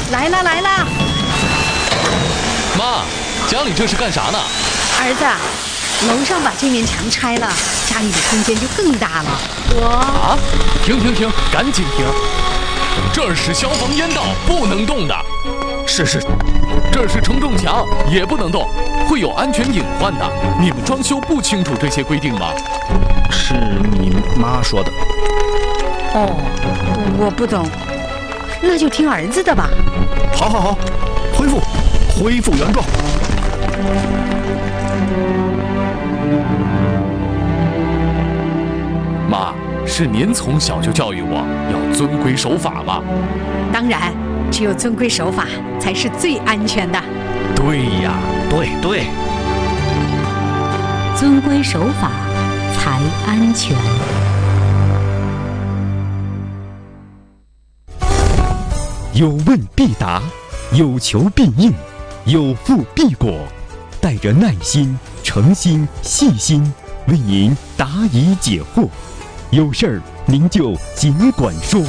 来了来了！ 妈，家里这是干啥呢？ 儿子，楼上把这面墙拆了，家里的空间就更大了。 啊！停，赶紧停！这儿是消防烟道，不能动的。 是， 这是承重墙，也不能动，会有安全隐患的。你们装修不清楚这些规定吗？ 是你妈说的。 哦，我不懂，那就听儿子的吧。 好，恢复原状。 妈，是您从小就教育我要遵规守法吗？ 当然，只有遵规守法才是最安全的。 对呀， 对， 遵规守法才安全。 有问必答，有求必应，有付必果，带着耐心、诚心、细心，为您答疑解惑。有事儿您就尽管说。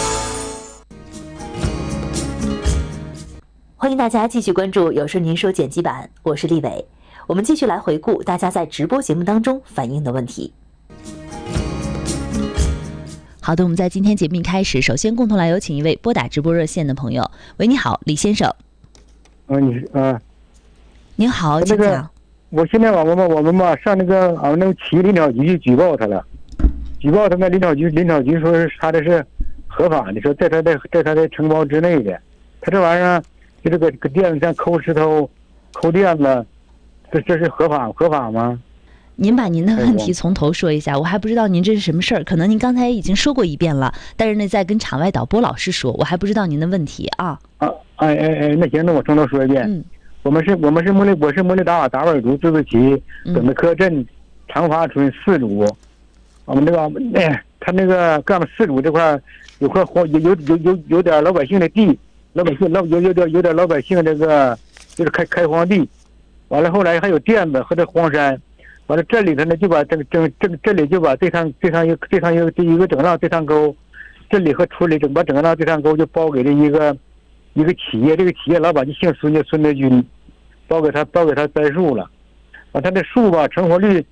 欢迎大家继续关注《有事您说》剪辑版，我是立伟。我们继续来回顾大家在直播节目当中反映的问题。 好的，我们在今天节目一开始，首先共同来有请一位拨打直播热线的朋友。喂，你好，李先生。您好，请讲。 我现在我们吧上俺们那个企业林场局去举报他了，举报他那林场局说是他这是合法的，说在他的承包之内的，他这玩意儿就这个垫子上抠石头、抠垫子，这是合法吗？ 您把您的问题从头说一下，我还不知道您这是什么事儿，可能您刚才已经说过一遍了，但是呢，再跟场外导播老师说，我还不知道您的问题啊。 那行，那我从头说一遍。我是茉莉达瓦达瓦尔族自治区本子科镇长发村四组，我们他那个干部四组这块有块有点老百姓的地，有点老百姓这个就是开荒地，完了后来还有垫子和这荒山，完了这里头呢就把这里就把这趟一个整浪这趟沟，这里和村里整个浪这趟沟就包给了一个企业，这个企业老板就姓孙，叫孙德军，包给他栽树了，他的树吧成活率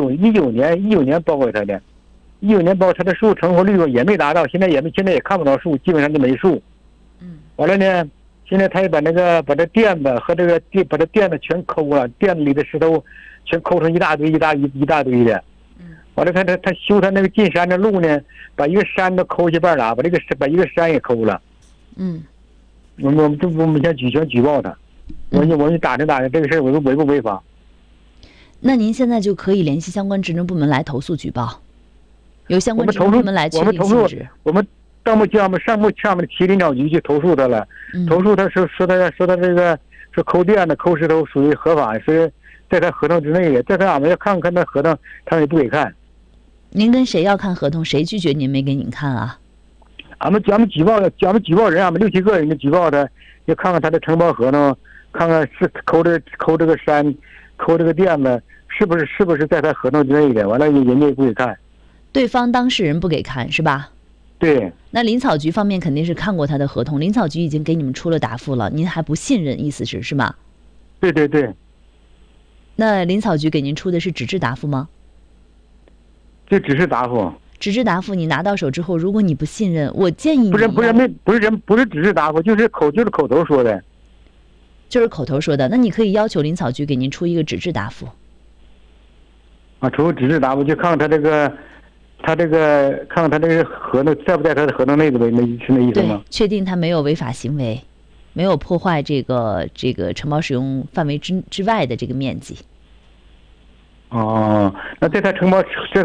19年包给他的，19年包他的树成活率也没达到，现在也看不着树，基本上就没树。完了呢，现在他也把这垫子和把这垫子全抠了，垫子里的石头全抠成一大堆的。完了他修他那个进山的路呢，把一个山都抠下半拉，把一个山也抠了。我们先举报他，我去打听这个事儿违不违法？ 那您现在就可以联系相关职能部门来投诉举报，由相关职能部门来确定性质。 我们上面的麒麟鸟局去投诉他了，投诉他说他这个说抠垫子抠石头属于合法，是在他合同之内的，在他俺们要看那合同，他们也不给看。 您跟谁要看合同？谁拒绝您没给您看啊？ 俺们举报人，俺们6、7个人就举报他，要看看他的承包合同，看看是抠这个山，抠这个垫子是不是在他合同之内的，完了人家也不给看。 对方当事人不给看是吧？ 对。 那林草局方面肯定是看过他的合同，林草局已经给你们出了答复了，您还不信任，意思是吗？ 对。 那林草局给您出的是纸质答复吗？ 这只是答复。 纸质答复你拿到手之后，如果你不信任，我建议你不是纸质答复，就是口头说的。 就是口头说的，那你可以要求林草局给您出一个纸质答复。 出纸质答复就看看他这个看看他这个合同在不在他的合同内的，是那意思吗？ 对，确定他没有违法行为，没有破坏这个承包使用范围之外的这个面积。 那在他承包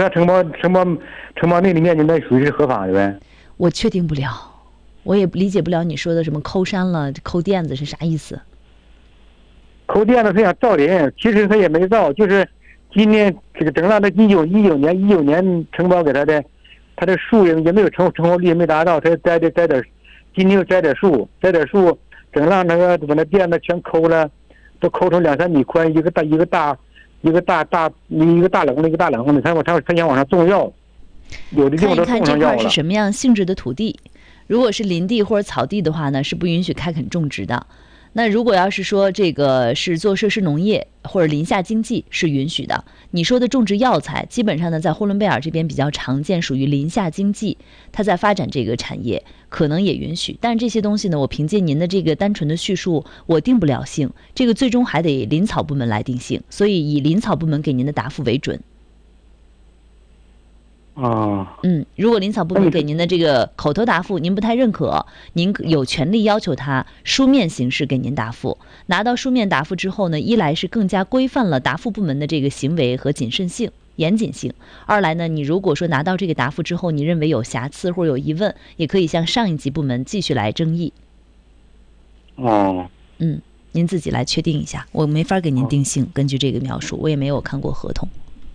内的面积，那属于是合法的呗？ 我确定不了，我也理解不了你说的什么抠山了、抠垫子是啥意思？ 抠垫子他想造林，其实他也没造，就是今年这个整浪的19年承包给他的，他的树也没有成活率也没达到，他摘点，今年又摘点树，整浪那个把那垫子全抠了，都抠成2、3米宽，一个大冷的，他想往上种药，有的地方都种上药了。 看一看这块是什么样性质的土地， 如果是林地或者草地的话呢，是不允许开垦种植的。那如果要是说这个是做设施农业或者林下经济是允许的。你说的种植药材，基本上呢在呼伦贝尔这边比较常见，属于林下经济，它在发展这个产业可能也允许。但是这些东西呢，我凭借您的这个单纯的叙述，我定不了性，这个最终还得林草部门来定性，所以以林草部门给您的答复为准。如果林草部门给您的这个口头答复您不太认可，您有权利要求他书面形式给您答复。拿到书面答复之后呢，一来是更加规范了答复部门的这个行为和谨慎性、严谨性；二来呢，你如果说拿到这个答复之后，你认为有瑕疵或者有疑问，也可以向上一级部门继续来争议。您自己来确定一下，我没法给您定性。根据这个描述，我也没有看过合同。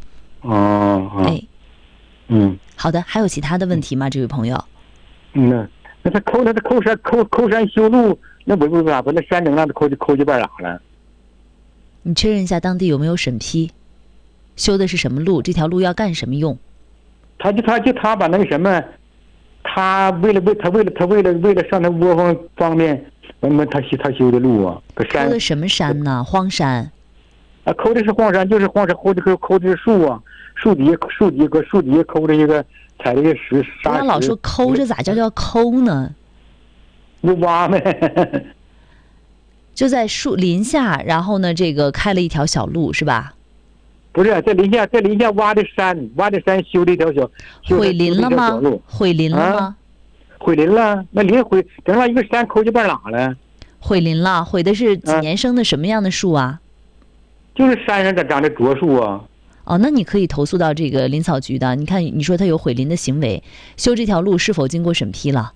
好的，还有其他的问题吗，这位朋友？ 那他抠山修路，那不咋把那山整那抠几半拉了？ 你确认一下当地有没有审批，修的是什么路，这条路要干什么用？ 他把那个什么，他为了上那窝房方便，他修的路啊， 抠的什么山呢？荒山。 抠的是荒山，就是荒山，抠的是树啊。树底下抠着一个踩着一个石沙石。 老说抠，这咋叫抠呢？ 就挖呗。 就在树林下，然后呢，这个开了一条小路是吧？ 不是，在林下挖的山修了一条小。 毁林了吗？毁林了吗？ 毁林了，那林毁，整了一个山抠几半拉了。 毁林了，毁的是几年生的什么样的树啊？ 就是山上长的柞树啊。 那你可以投诉到这个林草局的。你看，你说他有毁林的行为，修这条路是否经过审批了？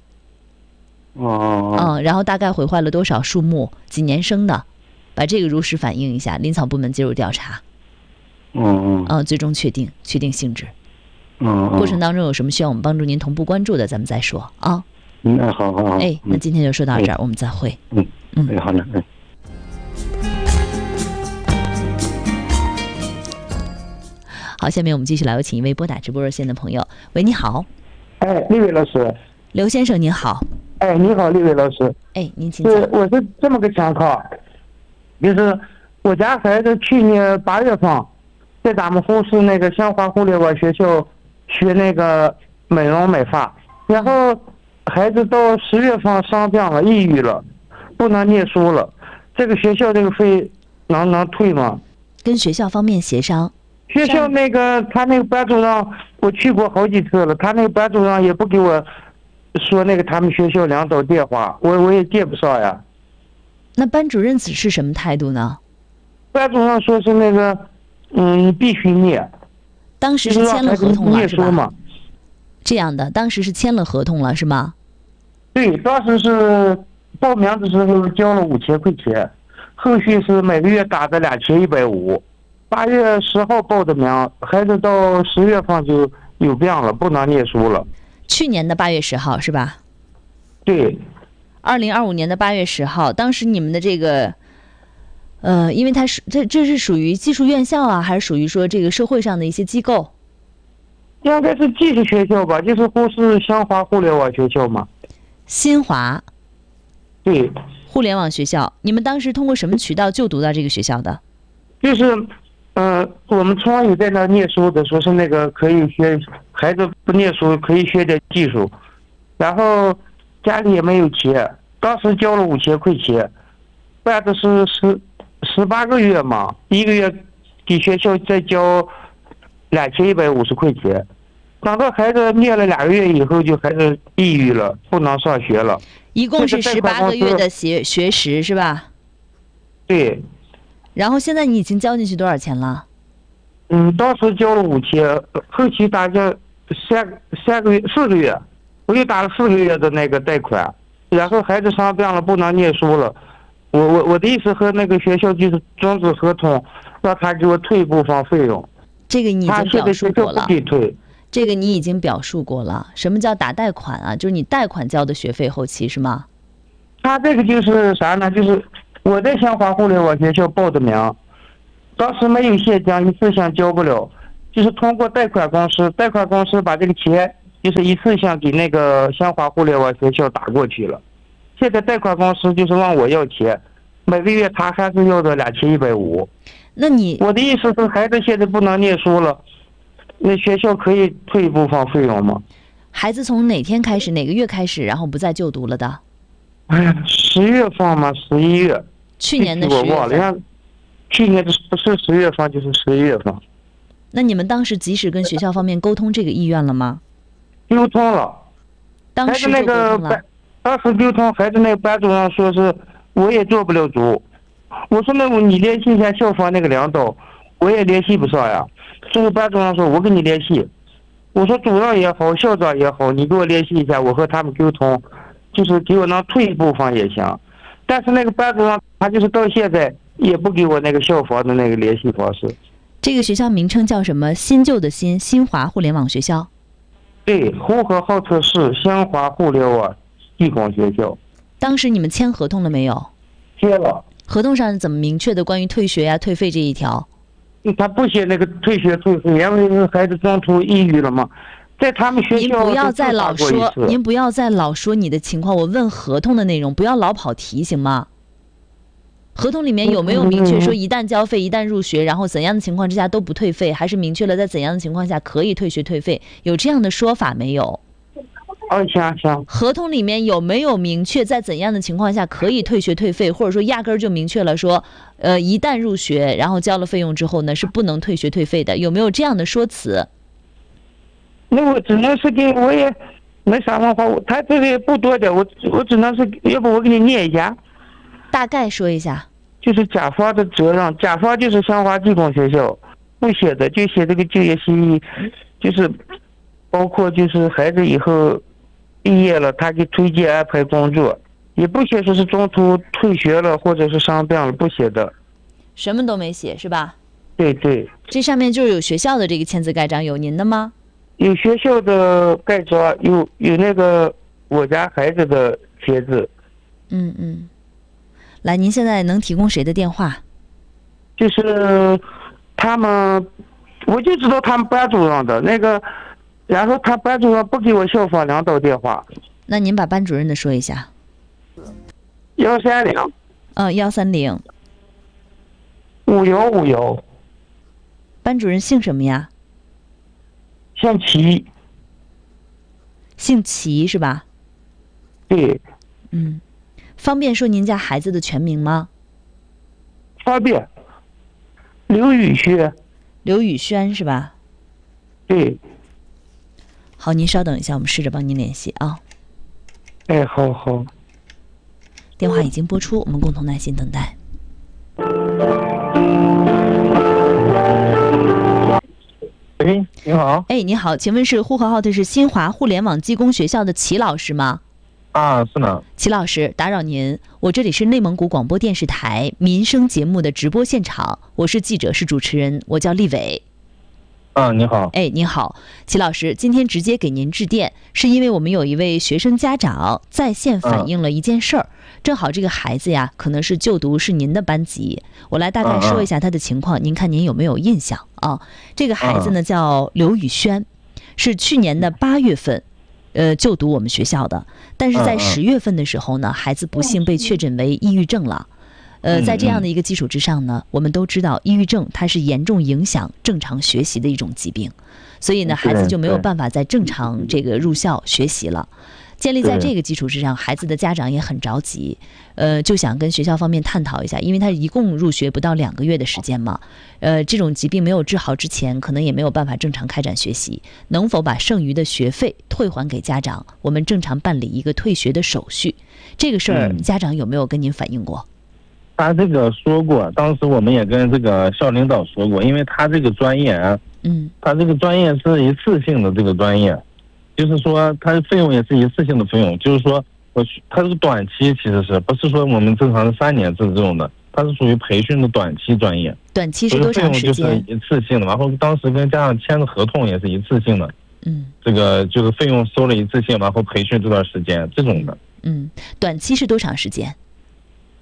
然后大概毁坏了多少树木，几年生的，把这个如实反映一下，林草部门介入调查。最终确定性质。过程当中有什么需要我们帮助您同步关注的，咱们再说啊。 好。 那今天就说到这儿，我们再会。 好的。 好，下面我们继续来有请一位拨打直播热线的朋友。喂，你好。 丽伟老师。 刘先生您好。 你好，丽伟老师。 您请讲。 我是这么个情况，就是我家孩子去年8月份在咱们呼市那个香华互联网学校学那个美容美发，然后孩子到10月份生病了，抑郁了，不能念书了。这个学校这个费能退吗？ 跟学校方面协商。 学校那个他那个班主任，我去过好几次了，他那个班主任也不给我说那个他们学校领导电话，我也接不上呀。 那班主任是什么态度呢？ 班主任说是那个必须念。 当时是签了合同了是吧？这样的，当时是签了合同了是吗？ 对，当时是报名的时候交了5000块钱，后续是每个月打的2150。8月10号报的名，孩子到10月份就有病了，不能念书了。 去年的8月10号是吧？ 对。 2025年的8月10号，当时你们的这个，因为它是这是属于技术院校啊，还是属于说这个社会上的一些机构？ 应该是技术学校吧，就是呼市香华互联网学校嘛。 新华。 对。 互联网学校，你们当时通过什么渠道就读到这个学校的？ 就是我们村里在那念书的，说是那个可以学，孩子不念书可以学点技术，然后家里也没有钱，当时交了5000块钱，办的是18个月嘛，一个月给学校再交2150块钱，等到孩子念了2个月以后，就孩子抑郁了，不能上学了。 一共是18个月的学时是吧？ 对。 然后现在你已经交进去多少钱了？ 当时交了5000，后期打了4个月，我又打了4个月的那个贷款，然后孩子生病了，不能念书了。我的意思和那个学校就是终止合同，让他给我退一部分费用。 这个你已经表述过了。 他现在学校不给退。 这个你已经表述过了。什么叫打贷款啊？就是你贷款交的学费后期是吗？ 他这个就是啥呢？就是我在香华互联网学校报的名，当时没有现金，一次性交不了，就是通过贷款公司把这个钱就是一次性给那个香华互联网学校打过去了。现在贷款公司就是问我要钱，每个月他还是要的2150。 那我的意思是，孩子现在不能念书了，那学校可以退一部分费用吗？ 孩子从哪天开始，哪个月开始，然后不再就读了的？ 哎呀，10月份嘛，11月。 去年的10月份。 我忘了，像去年的不是10月份就是11月份。 那你们当时及时跟学校方面沟通这个意愿了吗？ 沟通了。 当时就沟通了。 当时沟通，孩子那个班主任说是我也做不了主。我说那你联系一下校方那个领导，我也联系不上呀。最后班主任说我跟你联系。我说主任也好，校长也好，你给我联系一下，我和他们沟通，就是给我能退一部分也行。但是那个班主任他就是到现在也不给我那个校方的那个联系方式。 这个学校名称叫什么？新旧的新，新华互联网学校。 对，呼和浩特市新华互联网技工学校。 当时你们签合同了没有？ 签了。 合同上怎么明确的关于退学呀、退费这一条？ 他不写那个退学退费，因为孩子中途抑郁了嘛。在他们学校， 您不要再老说你的情况，我问合同的内容，不要老跑题行吗？合同里面有没有明确说一旦交费、一旦入学，然后怎样的情况之下都不退费，还是明确了在怎样的情况下可以退学退费？有这样的说法没有？ 行。 合同里面有没有明确在怎样的情况下可以退学退费，或者说压根儿就明确了说，一旦入学然后交了费用之后呢是不能退学退费的？有没有这样的说辞？ 那我只能是我也没啥文化，他这个也不多的，我只能是，要不我给你念一下， 大概说一下。 就是甲方的责任，甲方就是香华技工学校，不写的就写这个就业协议，就是包括就是孩子以后毕业了，他给推荐安排工作，也不写说是中途退学了或者是生病了，不写的， 什么都没写是吧？ 对。 这上面就是有学校的这个签字盖章，有您的吗？ 有学校的盖章，有那个我家孩子的签字。 来，您现在能提供谁的电话？ 就是他们，我就知道他们班主任的那个，然后他班主任不给我校方领导电话。 那您把班主任的说一下。 130。 130。 5151。 班主任姓什么呀？ 姓齐。 姓齐是吧？ 对。 方便说您家孩子的全名吗？ 方便。刘宇轩。 刘宇轩是吧？ 对。 好，您稍等一下，我们试着帮您联系啊。 哎，好。 电话已经拨出，我们共同耐心等待。 喂，你好。 你好，请问是呼和浩特市新华互联网技工学校的齐老师吗？ 是呢。 齐老师，打扰您，我这里是内蒙古广播电视台民生节目的直播现场，我是记者，是主持人，我叫丽伟。 你好。 你好，齐老师，今天直接给您致电，是因为我们有一位学生家长在线反映了一件事儿，正好这个孩子呀，可能是就读是您的班级，我来大概说一下他的情况，您看您有没有印象啊？这个孩子呢叫刘宇轩，是去年的8月份，就读我们学校的，但是在10月份的时候呢，孩子不幸被确诊为抑郁症了。在这样的一个基础之上呢，我们都知道抑郁症它是严重影响正常学习的一种疾病，所以呢，孩子就没有办法在正常这个入校学习了。建立在这个基础之上，孩子的家长也很着急，就想跟学校方面探讨一下，因为他一共入学不到2个月的时间嘛，这种疾病没有治好之前，可能也没有办法正常开展学习，能否把剩余的学费退还给家长，我们正常办理一个退学的手续？这个事儿家长有没有跟您反映过？ 他这个说过，当时我们也跟这个校领导说过，因为他这个专业他这个专业是一次性的这个专业，就是说他的费用也是一次性的费用，就是说他这个短期其实是不是说我们正常是3年制这种的，它是属于培训的短期专业。 短期是多长时间？ 费用就是一次性的，然后当时跟家长签的合同也是一次性的。这个就是费用收了一次性，然后培训这段时间这种的。 短期是多长时间？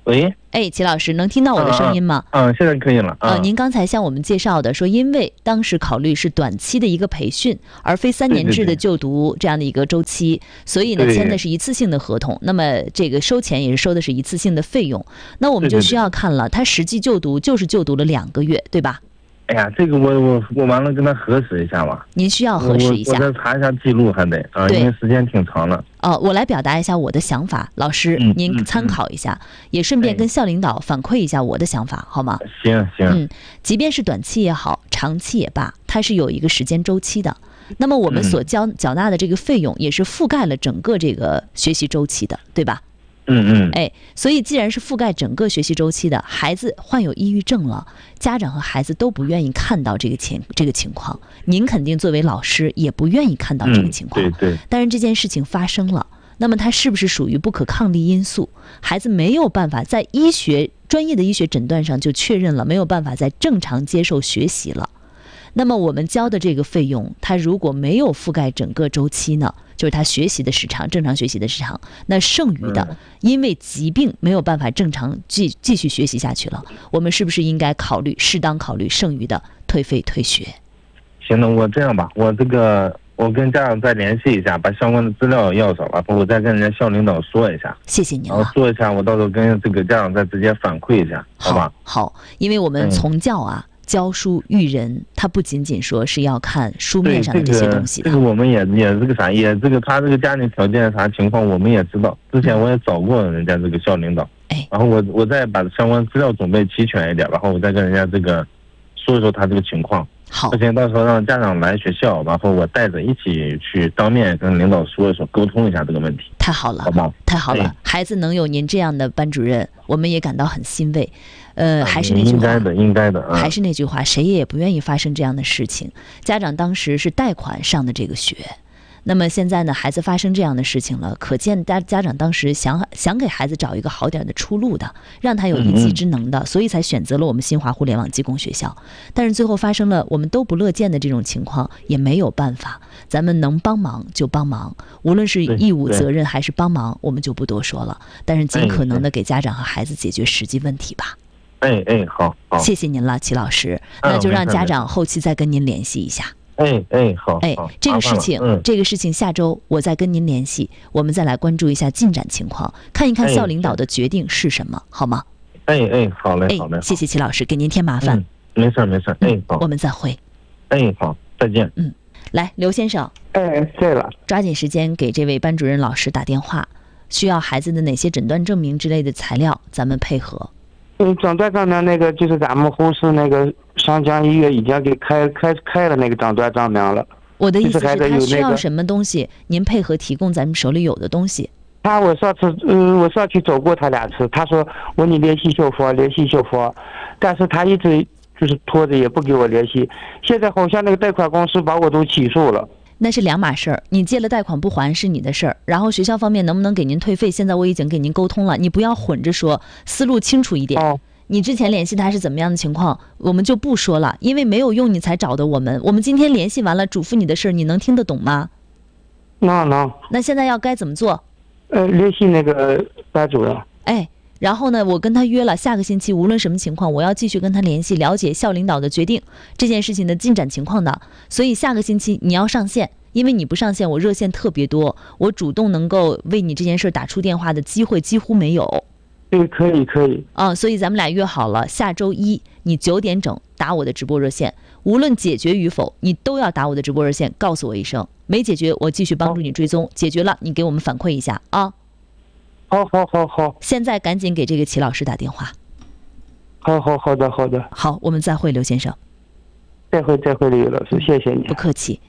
喂， 哎，齐老师，能听到我的声音吗？ 现在可以了。 您刚才向我们介绍的说，因为当时考虑是短期的一个培训，而非3年制的就读这样的一个周期，所以呢签的是一次性的合同。那么这个收钱也是收的是一次性的费用。那我们就需要看了，他实际就读就是就读了2个月，对吧？ 哎呀，这个我完了跟他核实一下吧。 您需要核实一下。 我再查一下记录还得因为时间挺长的。 我来表达一下我的想法，老师您参考一下，也顺便跟校领导反馈一下我的想法，好吗？ 行。 即便是短期也好，长期也罢，它是有一个时间周期的。那么我们所缴纳的这个费用也是覆盖了整个这个学习周期的，对吧？所以既然是覆盖整个学习周期的，孩子患有抑郁症了，家长和孩子都不愿意看到这个情况，您肯定作为老师也不愿意看到这个情况。 对。 但是这件事情发生了，那么它是不是属于不可抗力因素？孩子没有办法在专业的医学诊断上就确认了，没有办法再正常接受学习了。那么我们交的这个费用，它如果没有覆盖整个周期呢，就是他学习的时长，正常学习的时长，那剩余的因为疾病没有办法正常继续学习下去了，我们是不是应该适当考虑剩余的退费退学？ 行，那我这样吧，我跟家长再联系一下，把相关的资料要上，然后我再跟人家校领导说一下。 谢谢您了。 然后说一下，我到时候跟这个家长再直接反馈一下，好吧？ 好，因为我们从教教书育人，他不仅仅说是要看书面上的这些东西的。 这个我们也这个啥，也这个他这个家庭条件啥情况我们也知道，之前我也找过人家这个校领导。然后我再把相关资料准备齐全一点，然后我再跟人家这个说一说他这个情况。 好， 而且到时候让家长来学校，然后我带着一起去当面跟领导说一说，沟通一下这个问题。 太好了，好吧？太好了，孩子能有您这样的班主任，我们也感到很欣慰。还是那句话， 应该的。 还是那句话，谁也不愿意发生这样的事情。家长当时是贷款上的这个学，那么现在呢，孩子发生这样的事情了，可见家长当时想给孩子找一个好点的出路的，让他有一技之能的，所以才选择了我们新华互联网技工学校。但是最后发生了我们都不乐见的这种情况，也没有办法，咱们能帮忙就帮忙，无论是义务责任还是帮忙，我们就不多说了。但是尽可能的给家长和孩子解决实际问题吧。 好， 谢谢您了，齐老师。那就让家长后期再跟您联系一下。 好。 这个事情下周我再跟您联系，我们再来关注一下进展情况，看一看校领导的决定是什么，好吗？ 好嘞。 谢谢齐老师，给您添麻烦。 没事。好， 我们再会。 好，再见。 来，刘先生。 对了， 抓紧时间给这位班主任老师打电话，需要孩子的哪些诊断证明之类的材料，咱们配合。 诊断证明那个就是咱们护士那个上江医院已经给开了那个诊断证明了。 我的意思是他需要什么东西，您配合提供咱们手里有的东西。 我上去走过他2次，他说我你联系校方，但是他一直就是拖着也不给我联系。现在好像那个贷款公司把我都起诉了。 那是2码事儿，你借了贷款不还是你的事儿，然后学校方面能不能给您退费，现在我已经给您沟通了，你不要混着说，思路清楚一点。你之前联系他是怎么样的情况，我们就不说了，因为没有用你才找的我们今天联系完了嘱咐你的事儿，你能听得懂吗？ 能。 那现在要该怎么做？ 联系那个班主任。 然后呢，我跟他约了下个星期，无论什么情况，我要继续跟他联系，了解校领导的决定，这件事情的进展情况的。所以下个星期你要上线，因为你不上线，我热线特别多，我主动能够为你这件事打出电话的机会几乎没有。 可以。 所以咱们俩约好了，下周一你9点整打我的直播热线，无论解决与否，你都要打我的直播热线，告诉我一声。没解决，我继续帮助你追踪；解决了，你给我们反馈一下啊。 好。 现在赶紧给这个齐老师打电话。 好的。 好，我们再会，刘先生。 再会，李老师，谢谢你。 不客气。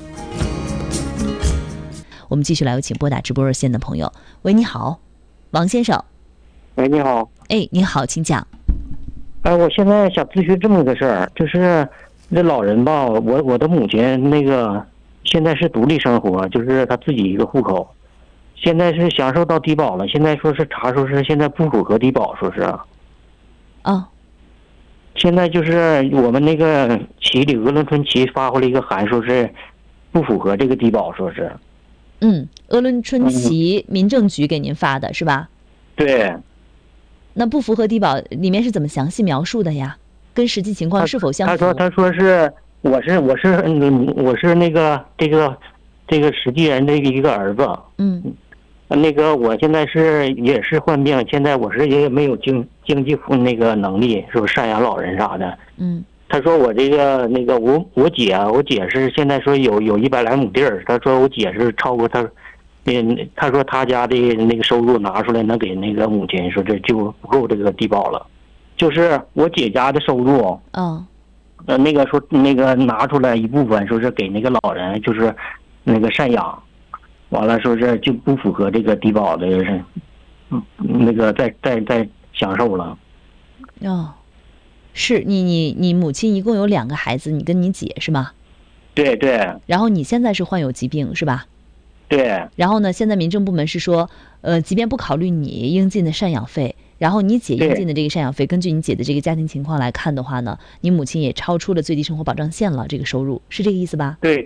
我们继续来有请拨打直播热线的朋友。喂，你好，王先生。 喂，你好。 你好，请讲。 我现在想咨询这么个事儿，就是这老人吧，我的母亲那个现在是独立生活，就是她自己一个户口，现在是享受到低保了，现在说是查出是现在不符合低保，说是。现在就是我们那个旗里鄂伦春旗发回了一个函，说是不符合这个低保，说是。 鄂伦春旗民政局给您发的是吧？ 对。 那不符合低保里面是怎么详细描述的呀？跟实际情况是否相符？ 他说是我是那个这个实际人的一个儿子。那个我现在也是患病，现在我也没有经济那个能力，是不是赡养老人啥的。他说我这个我姐是现在说有100来亩地儿，他说我姐是超过他。他说他家的那个收入拿出来能给那个母亲，说这就不够这个低保了。就是我姐家的收入，那个说那个拿出来一部分，说是给那个老人，就是那个赡养，完了说是就不符合这个低保的，那个在享受了。 是你母亲一共有2个孩子，你跟你姐是吗？ 对。 然后你现在是患有疾病是吧？ 对。 然后呢，现在民政部门是说，即便不考虑你应尽的赡养费，然后你姐应尽的这个赡养费，根据你姐的这个家庭情况来看的话呢，你母亲也超出了最低生活保障线了，这个收入是这个意思吧？ 对。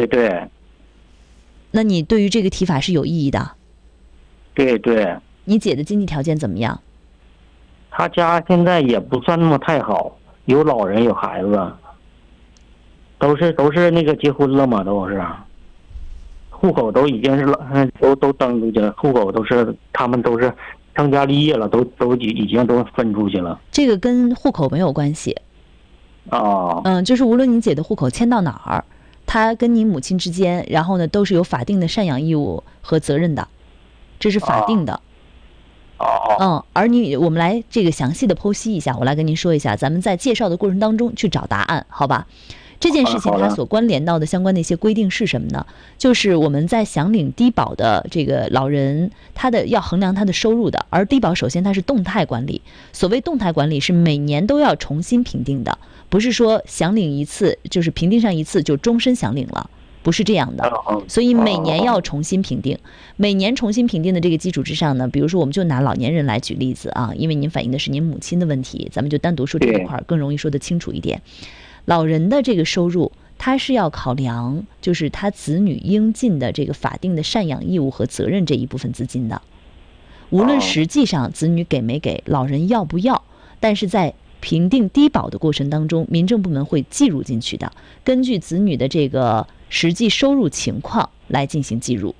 那你对于这个提法是有异议的？ 对。 你姐的经济条件怎么样？ 他家现在也不算那么太好，有老人有孩子，都是那个结婚了嘛，都是。户口都已经是都登出去了，户口他们都是成家立业了，都已经都分出去了。 这个跟户口没有关系。就是无论你姐的户口迁到哪儿，她跟你母亲之间，然后呢都是有法定的赡养义务和责任的，这是法定的。而我们来这个详细的剖析一下，我来跟您说一下，咱们在介绍的过程当中去找答案，好吧？这件事情它所关联到的相关的一些规定是什么呢？就是我们在享领低保的这个老人，他的要衡量他的收入的，而低保首先它是动态管理，所谓动态管理是每年都要重新评定的，不是说享领一次就是评定上一次就终身享领了，不是这样的。所以每年要重新评定，每年重新评定的这个基础之上呢，比如说我们就拿老年人来举例子啊，因为您反映的是您母亲的问题，咱们就单独说这一块更容易说得清楚一点。老人的这个收入，他是要考量就是他子女应尽的这个法定的赡养义务和责任这一部分资金的，无论实际上子女给没给，老人要不要，但是在评定低保的过程当中，民政部门会计入进去的，根据子女的这个实际收入情况来进行计入。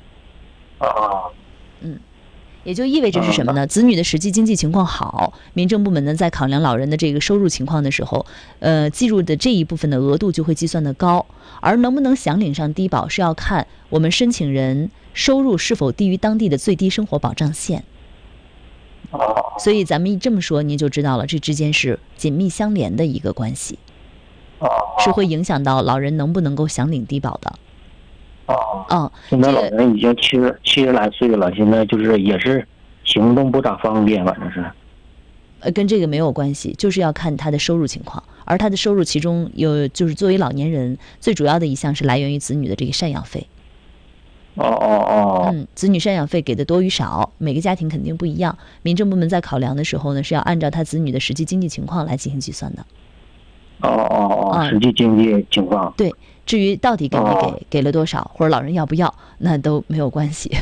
也就意味着是什么呢？子女的实际经济情况好，民政部门呢在考量老人的这个收入情况的时候，计入的这一部分的额度就会计算的高，而能不能享领上低保是要看我们申请人收入是否低于当地的最低生活保障线。所以咱们一这么说，您就知道了，这之间是紧密相连的一个关系，是会影响到老人能不能够享领低保的。 现在老人已经70来岁了，现在就是也是行动不咋方便，反正是。 跟这个没有关系，就是要看他的收入情况，而他的收入其中有就是作为老年人最主要的一项是来源于子女的这个赡养费。子女赡养费给的多与少，每个家庭肯定不一样，民政部门在考量的时候呢，是要按照他子女的实际经济情况来进行计算的。 实际经济情况。 对，至于到底给没给，给了多少，或者老人要不要，那都没有关系。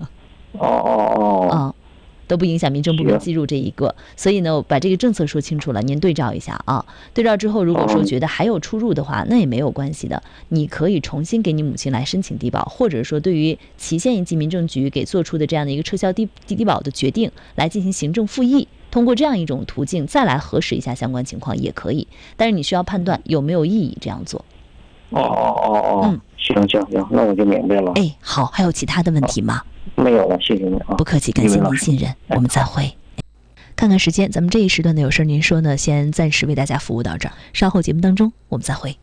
都不影响民政部门计入这一个。所以呢，我把这个政策说清楚了，您对照一下啊。对照之后，如果说觉得还有出入的话，那也没有关系的，你可以重新给你母亲来申请低保，或者说对于祁县一级民政局给做出的这样的一个撤销低保的决定来进行行政复议。通过这样一种途径再来核实一下相关情况也可以，但是你需要判断有没有意义这样做。 行，那我就明白了。 好，还有其他的问题吗？ 没有了，谢谢你啊。 不客气，感谢您信任，我们再会。看看时间，咱们这一时段的有事您说呢，先暂时为大家服务到这儿，稍后节目当中我们再会。